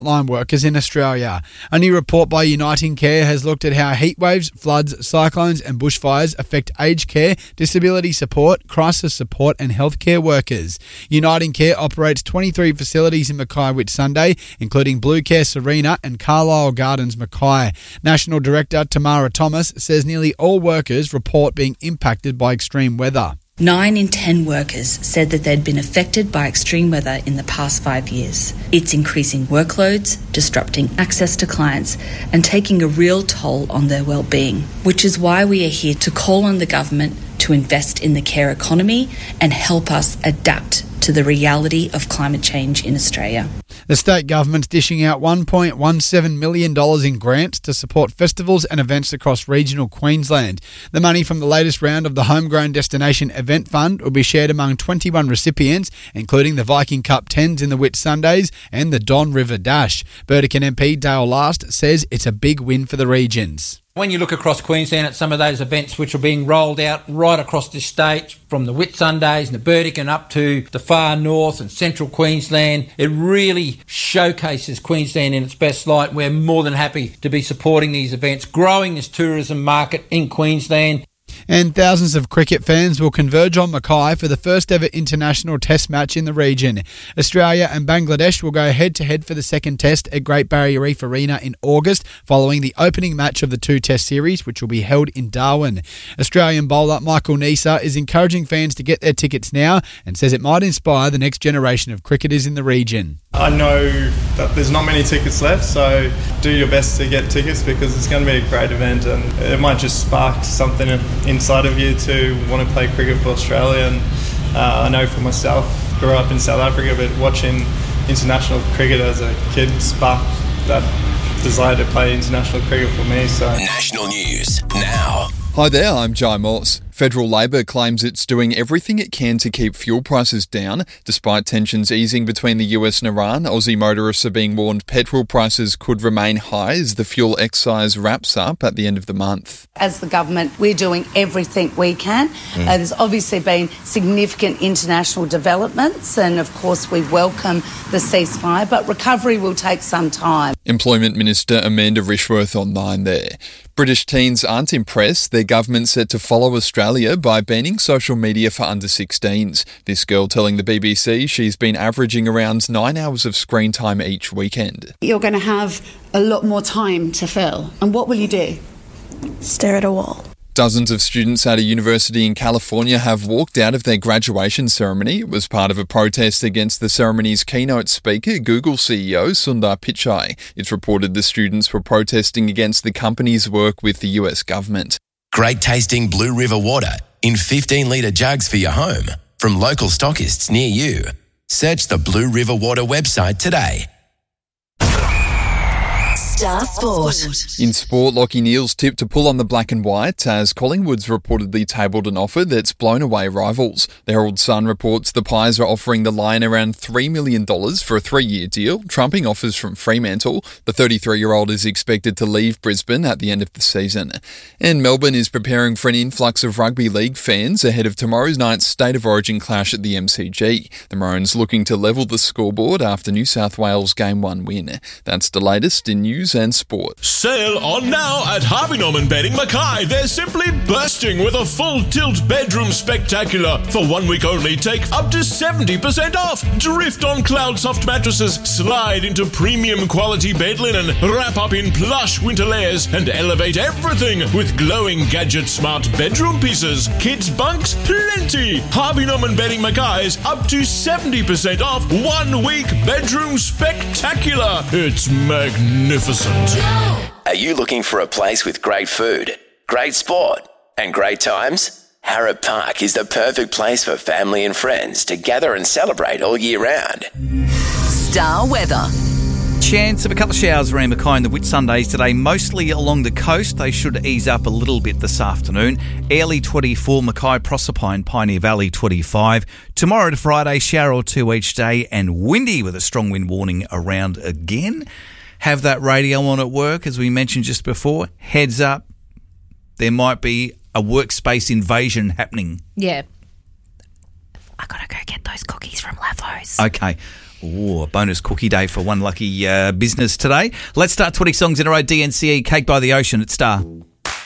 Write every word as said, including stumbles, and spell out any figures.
frontline workers in Australia. A new report by Uniting Care has looked at how heatwaves, floods, cyclones and bushfires affect aged care, disability support, crisis support and healthcare workers. Uniting Care operates twenty-three facilities in Mackay Whitsunday, including Blue Care Serena and Carlisle Gardens Mackay. National Director Tamara Thomas says nearly all workers report being impacted by extreme weather. Nine in ten workers said that they'd been affected by extreme weather in the past five years. It's increasing workloads, disrupting access to clients, and taking a real toll on their well-being, which is why we are here to call on the government to invest in the care economy and help us adapt to the reality of climate change in Australia. The state government's dishing out one point one seven million dollars in grants to support festivals and events across regional Queensland. The money from the latest round of the Homegrown Destination Event Fund will be shared among twenty-one recipients, including the Viking Cup tens in the Whitsundays and the Don River Dash. Burdekin M P Dale Last says it's a big win for the regions. When you look across Queensland at some of those events which are being rolled out right across this state, from the Whitsundays and the Burdekin up to the far north and central Queensland, it really showcases Queensland in its best light. We're more than happy to be supporting these events, growing this tourism market in Queensland. And thousands of cricket fans will converge on Mackay for the first ever international test match in the region. Australia and Bangladesh will go head-to-head for the second test at Great Barrier Reef Arena in August, following the opening match of the two-test series, which will be held in Darwin. Australian bowler Michael Neser is encouraging fans to get their tickets now and says it might inspire the next generation of cricketers in the region. I know that there's not many tickets left, so do your best to get tickets because it's going to be a great event and it might just spark something inside of you to want to play cricket for Australia. And uh, I know for myself, grew up in South Africa, but watching international cricket as a kid sparked that desire to play international cricket for me. So National News now. Hi there, I'm Jai Morse. Federal Labor claims it's doing everything it can to keep fuel prices down. Despite tensions easing between the U S and Iran, Aussie motorists are being warned petrol prices could remain high as the fuel excise wraps up at the end of the month. As the government, we're doing everything we can. Mm. Uh, there's obviously been significant international developments and, of course, we welcome the ceasefire, but recovery will take some time. Employment Minister Amanda Rishworth on Nine there. British teens aren't impressed. Their government set to follow Australia by banning social media for under sixteens. This girl telling the B B C she's been averaging around nine hours of screen time each weekend. You're going to have a lot more time to fill. And what will you do? Stare at a wall. Dozens of students at a university in California have walked out of their graduation ceremony. It was part of a protest against the ceremony's keynote speaker, Google C E O Sundar Pichai. It's reported the students were protesting against the company's work with the U S government. Great tasting Blue River water in fifteen litre jugs for your home from local stockists near you. Search the Blue River Water website today. Star Sport. In sport, Lachie Neale's tipped to pull on the black and white as Collingwood's reportedly tabled an offer that's blown away rivals. The Herald Sun reports the Pies are offering the Lion around three million dollars for a three-year deal, trumping offers from Fremantle. The thirty-three-year-old is expected to leave Brisbane at the end of the season. And Melbourne is preparing for an influx of rugby league fans ahead of tomorrow's night's State of Origin clash at the M C G. The Maroons looking to level the scoreboard after New South Wales' Game one win. That's the latest in news and sport. Sale on now at Harvey Norman Bedding Mackay. They're simply bursting with a full tilt bedroom spectacular. For one week only, take up to seventy percent off. Drift on cloud soft mattresses, slide into premium quality bed linen, wrap up in plush winter layers, and elevate everything with glowing gadget smart bedroom pieces. Kids bunks, plenty. Harvey Norman Bedding Mackay's up to seventy percent off. One week bedroom spectacular. It's magnificent. Are you looking for a place with great food, great sport, and great times? Harrop Park is the perfect place for family and friends to gather and celebrate all year round. Star weather. Chance of a couple of showers around Mackay and the Whitsundays today, mostly along the coast. They should ease up a little bit this afternoon. Airlie twenty-four, Mackay, Proserpine, Pioneer Valley twenty-five. Tomorrow to Friday, shower or two each day and windy with a strong wind warning around again. Have that radio on at work, as we mentioned just before. Heads up, there might be a workspace invasion happening. Yeah. I gotta go get those cookies from Lavos. Okay. Ooh, a bonus cookie day for one lucky uh, business today. Let's start twenty songs in a row. D N C E, Cake by the Ocean at Star.